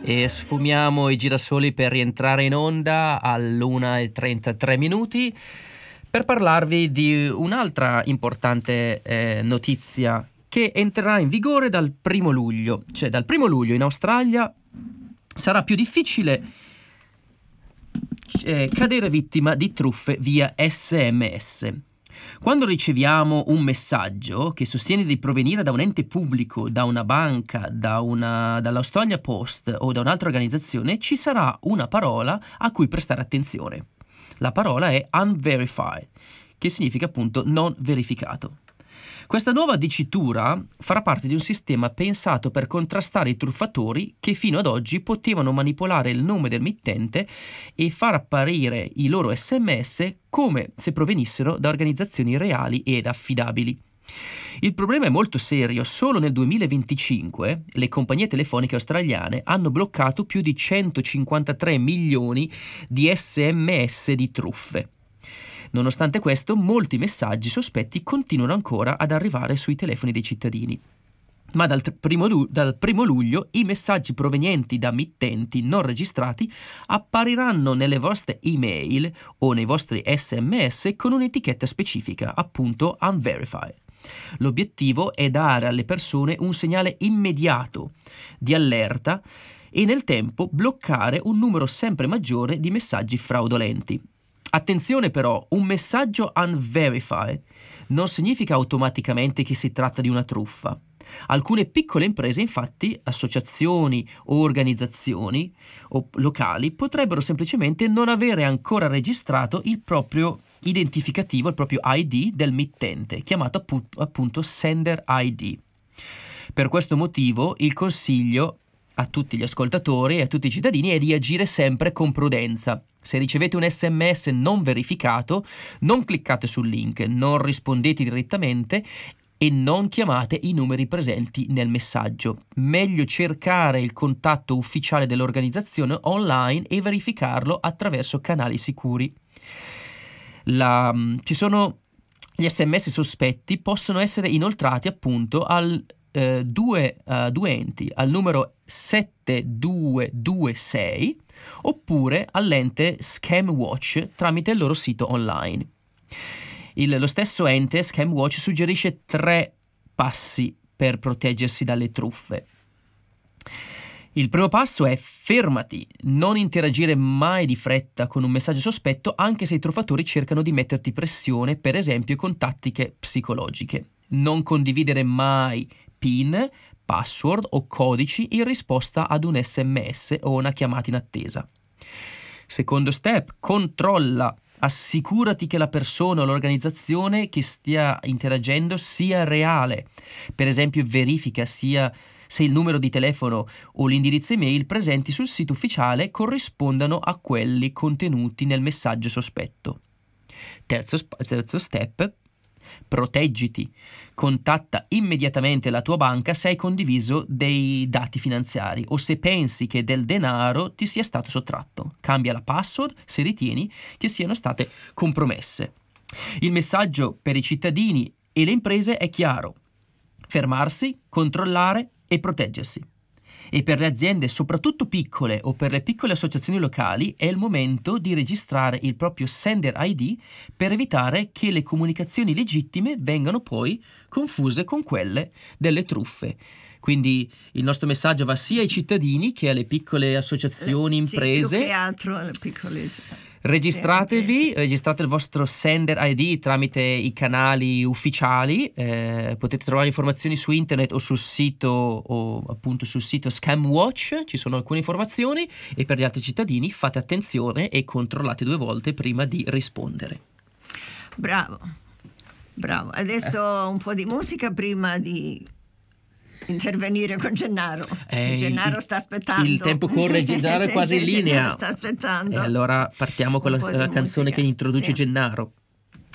E sfumiamo i girasoli per rientrare in onda all'1:33 per parlarvi di un'altra importante notizia che entrerà in vigore dal 1° luglio. Cioè dal 1° luglio in Australia sarà più difficile cadere vittima di truffe via SMS. Quando riceviamo un messaggio che sostiene di provenire da un ente pubblico, da una banca, dall'Australia Post o da un'altra organizzazione, ci sarà una parola a cui prestare attenzione. La parola è unverified, che significa appunto non verificato. Questa nuova dicitura farà parte di un sistema pensato per contrastare i truffatori che fino ad oggi potevano manipolare il nome del mittente e far apparire i loro SMS come se provenissero da organizzazioni reali ed affidabili. Il problema è molto serio. Solo nel 2025 le compagnie telefoniche australiane hanno bloccato più di 153 milioni di SMS di truffe. Nonostante questo, molti messaggi sospetti continuano ancora ad arrivare sui telefoni dei cittadini. Ma dal 1° luglio i messaggi provenienti da mittenti non registrati appariranno nelle vostre email o nei vostri SMS con un'etichetta specifica, appunto unverified. L'obiettivo è dare alle persone un segnale immediato di allerta e nel tempo bloccare un numero sempre maggiore di messaggi fraudolenti. Attenzione però, un messaggio unverified non significa automaticamente che si tratta di una truffa. Alcune piccole imprese, infatti, associazioni o organizzazioni o locali, potrebbero semplicemente non avere ancora registrato il proprio identificativo, il proprio ID del mittente, chiamato appunto Sender ID. Per questo motivo il consiglio a tutti gli ascoltatori e a tutti i cittadini è di agire sempre con prudenza. Se ricevete un SMS non verificato, non cliccate sul link, non rispondete direttamente e non chiamate i numeri presenti nel messaggio. Meglio cercare il contatto ufficiale dell'organizzazione online e verificarlo attraverso canali sicuri. Gli SMS sospetti possono essere inoltrati appunto al due enti, al numero 7226 oppure all'ente Scamwatch tramite il loro sito online. Lo stesso ente Scamwatch suggerisce 3 passi per proteggersi dalle truffe. Il primo passo è fermati, non interagire mai di fretta con un messaggio sospetto anche se i truffatori cercano di metterti pressione, per esempio con tattiche psicologiche. Non condividere mai PIN, password o codici in risposta ad un SMS o una chiamata in attesa. Secondo step, controlla, assicurati che la persona o l'organizzazione che stia interagendo sia reale. Per esempio, verifica se il numero di telefono o l'indirizzo email presenti sul sito ufficiale corrispondano a quelli contenuti nel messaggio sospetto. Terzo step, proteggiti. Contatta immediatamente la tua banca se hai condiviso dei dati finanziari o se pensi che del denaro ti sia stato sottratto. Cambia la password se ritieni che siano state compromesse. Il messaggio per i cittadini e le imprese è chiaro: fermarsi, controllare e proteggersi. E per le aziende, soprattutto piccole o per le piccole associazioni locali, è il momento di registrare il proprio Sender ID per evitare che le comunicazioni legittime vengano poi confuse con quelle delle truffe. Quindi il nostro messaggio va sia ai cittadini che alle piccole associazioni, imprese. Più che altro alle piccole. Registratevi, registrate il vostro Sender ID tramite i canali ufficiali, potete trovare informazioni su internet o sul sito Scamwatch, ci sono alcune informazioni, e per gli altri cittadini fate attenzione e controllate 2 volte prima di rispondere. Bravo, adesso un po' di musica prima di intervenire con Gennaro. Gennaro sta aspettando. Il tempo corre, Gennaro è quasi in linea. Sta aspettando. E allora partiamo con la canzone che introduce Gennaro.